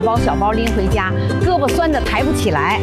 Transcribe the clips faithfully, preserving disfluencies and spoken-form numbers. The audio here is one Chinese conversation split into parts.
包小包拎回家，胳膊酸得抬不起来。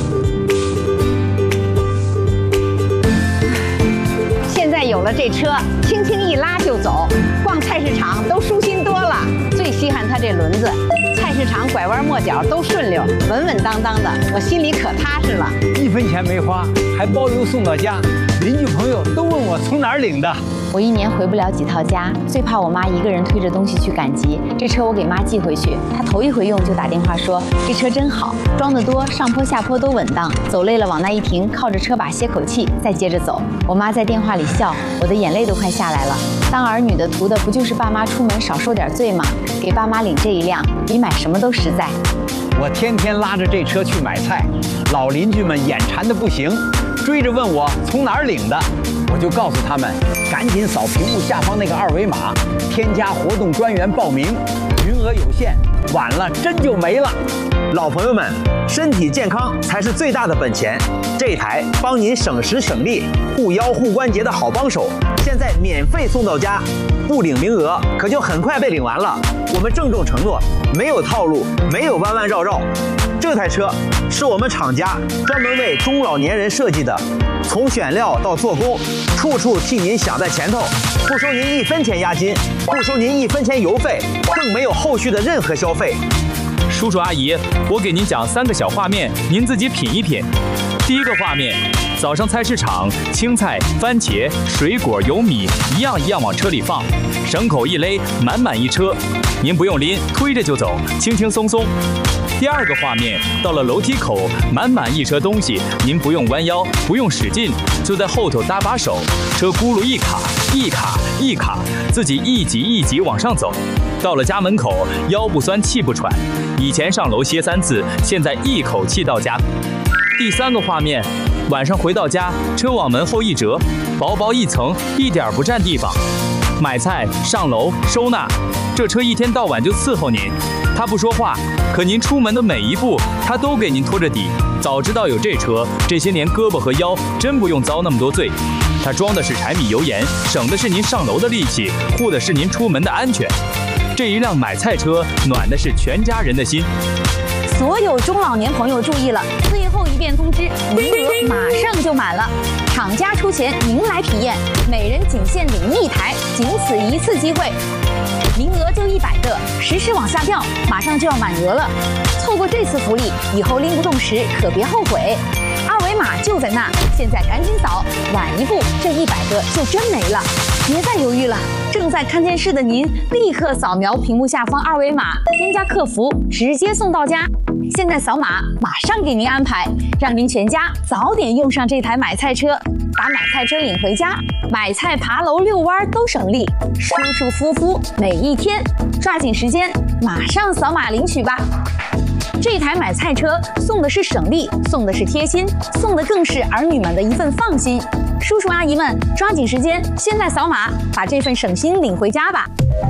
现在有了这车，轻轻一拉就走，逛菜市场都舒心多了。最稀罕它这轮子，菜市场拐弯抹角都顺溜，稳稳当当的，我心里可踏实了。 一分钱没花，还包邮送到家，邻居朋友都问我从哪儿领的。 我一年回不了几趟家，最怕我妈一个人推着东西去赶集。这车我给妈寄回去，她头一回用就打电话说这车真好，装得多，上坡下坡都稳当，走累了往那一停，靠着车把歇口气，再接着走。我妈在电话里笑，我的眼泪都快下来了。当儿女的图的不就是爸妈出门少受点罪吗？给爸妈领这一辆，比买什么都实在。 我天天拉着这车去买菜，老邻居们眼馋的不行，追着问我从哪儿领的。我就告诉他们，赶紧扫屏幕下方那个二维码，添加活动专员报名，名额有限，晚了真就没了。 老朋友们，身体健康才是最大的本钱。这台帮您省时省力、护腰护关节的好帮手，现在免费送到家，不领名额可就很快被领完了。我们郑重承诺，没有套路，没有弯弯绕绕。这台车是我们厂家专门为中老年人设计的，从选料到做工，处处替您想在前头，不收您一分钱押金，不收您一分钱邮费，更没有后续的任何消费。 叔叔阿姨，我给您讲三个小画面，您自己品一品。第一个画面，早上菜市场，青菜、番茄、水果、油米一样一样往车里放，绳口一勒，满满一车，您不用拎，推着就走，轻轻松松。第二个画面，到了楼梯口，满满一车东西，您不用弯腰，不用使劲，就在后头搭把手，车轱辘一卡一卡一卡，自己一级一级往上走。到了家门口，腰不酸气不喘，以前上楼歇三次，现在一口气到家。第三个画面，晚上回到家，车往门后一折，薄薄一层，一点不占地方。买菜、上楼、收纳，这车一天到晚就伺候您。他不说话，可您出门的每一步，他都给您拖着底。早知道有这车，这些年胳膊和腰真不用遭那么多罪。它装的是柴米油盐，省的是您上楼的力气，护的是您出门的安全。这一辆买菜车，暖的是全家人的心。 所有中老年朋友注意了，最后一遍通知，名额马上就满了，厂家出钱，您来体验，每人仅限领一台，仅此一次机会，名额就一百个，实时往下掉，马上就要满额了，错过这次福利，以后拎不动时可别后悔。二维码就在那，现在赶紧扫，晚一步这一百个就真没了。别再犹豫了，正在看电视的您，立刻扫描屏幕下方二维码，添加客服，直接送到家。现在扫码，马上给您安排，让您全家早点用上这台买菜车，把买菜车领回家，买菜、爬楼、遛弯都省力，舒舒服服每一天。抓紧时间，马上扫码领取吧。这台买菜车送的是省力，送的是贴心，送的更是儿女们的一份放心。叔叔阿姨们，抓紧时间，现在扫码，把这份省心领回家吧。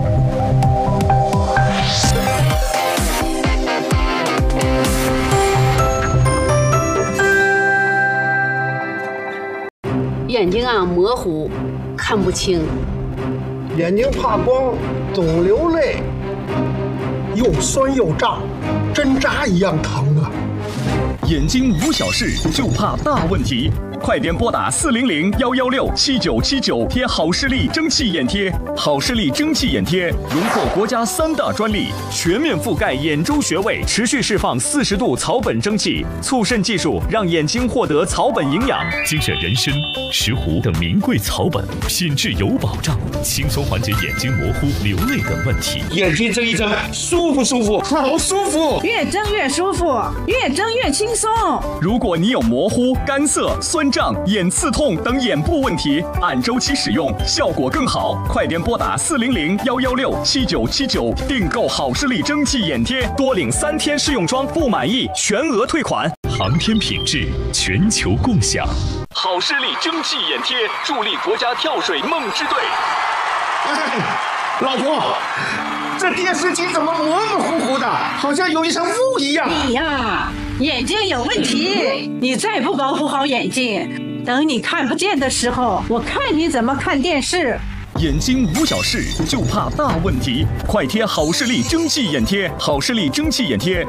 眼睛啊模糊，看不清， 眼睛怕光，总流泪，又酸又胀，针扎一样疼啊！ 眼睛无小事，就怕大问题。快点拨打四零零幺幺六七九七九贴好视力蒸汽眼贴。好视力蒸汽眼贴荣获国家三大专利，全面覆盖眼周穴位，持续释放四十度草本蒸汽，促渗技术让眼睛获得草本营养。 精选人参、石斛等名贵草本，品质有保障，轻松缓解眼睛模糊、流泪等问题。 眼睛睁一睁，舒服舒服，好舒服， 越睁越舒服，越睁越轻松。 如果你有模糊、干涩、酸胀、眼刺痛等眼部问题，按周期使用，效果更好。快点拨打四零零幺幺六七九七九订购好视力蒸汽眼贴，多领三天试用装，不满意全额退款。 航天品质，全球共享。 好视力蒸汽眼贴助力国家跳水梦之队。 哎，老婆，这电视机怎么模模糊糊的，好像有一层雾一样？ 你呀，眼睛有问题，你再不保护好眼睛，等你看不见的时候，我看你怎么看电视。 眼睛无小事，就怕大问题。快贴好视力蒸汽眼贴，好视力蒸汽眼贴